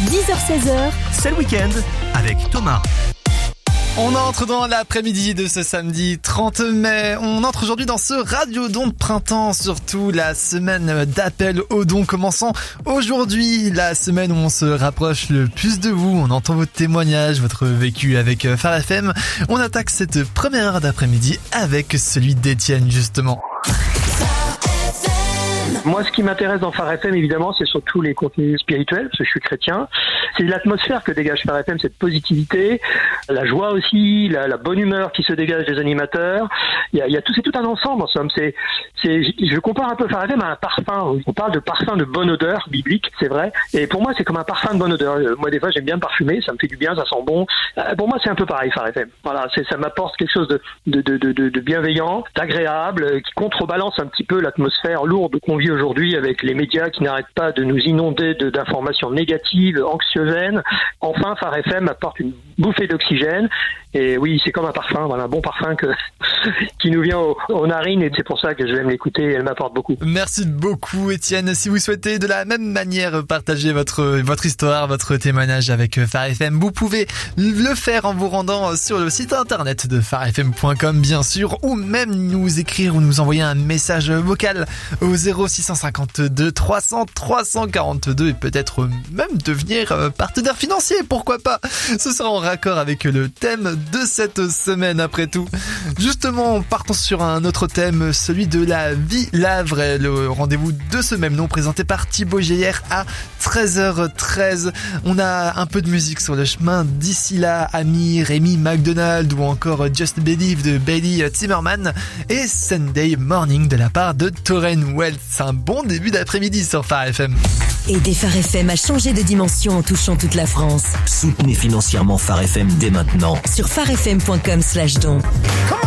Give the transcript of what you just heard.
10h-16h, c'est le week-end avec Thomas. On entre dans l'après-midi de ce samedi 30 mai. On entre aujourd'hui dans ce Radio-Don de printemps, surtout la semaine d'appel aux dons commençant aujourd'hui, la semaine où on se rapproche le plus de vous. On entend votre témoignage, votre vécu avec Phare FM. On attaque cette première heure d'après-midi avec celui d'Étienne, justement. Moi, ce qui m'intéresse dans Phare FM, évidemment, c'est surtout les contenus spirituels, parce que je suis chrétien. C'est l'atmosphère que dégage Phare FM, cette positivité, la joie aussi, la bonne humeur qui se dégage des animateurs. Il y a tout, c'est tout un ensemble, en somme. Je compare un peu Phare FM à un parfum. On parle de parfum de bonne odeur, biblique, c'est vrai. Et pour moi, c'est comme un parfum de bonne odeur. Moi, des fois, j'aime bien me parfumer, ça me fait du bien, ça sent bon. Pour moi, c'est un peu pareil, Phare FM. Voilà, ça m'apporte quelque chose de bienveillant, d'agréable, qui contrebalance un petit peu l'atmosphère lourde qu'on vit aujourd'hui avec les médias qui n'arrêtent pas de nous inonder d'informations négatives, anxiogènes. Enfin, Phare FM apporte une bouffée d'oxygène. Et oui, c'est comme un parfum, voilà, un bon parfum qui nous vient aux narines, et c'est pour ça que je l'aime l'écouter, elle m'apporte beaucoup. Merci beaucoup, Étienne. Si vous souhaitez de la même manière partager votre histoire, votre témoignage avec Phare FM, vous pouvez le faire en vous rendant sur le site internet de pharefm.com, bien sûr, ou même nous écrire ou nous envoyer un message vocal au 0652 300 342 et peut-être même devenir partenaire financier, pourquoi pas. Ce sera en raccord avec le thème de cette semaine, après tout. Justement, partons sur un autre thème, celui de la vie, la vraie. Le rendez-vous de ce même nom présenté par Thibaut Geyer à 13h13. On a un peu de musique sur le chemin. D'ici là, Ami, Rémi McDonald ou encore Just Believe de Bailey Zimmerman et Sunday Morning de la part de Tauren Wells. C'est un bon début d'après-midi sur Phare FM. Aidez Phare FM à changer de dimension en touchant toute la France. Soutenez financièrement Phare FM dès maintenant sur pharefm.com/don.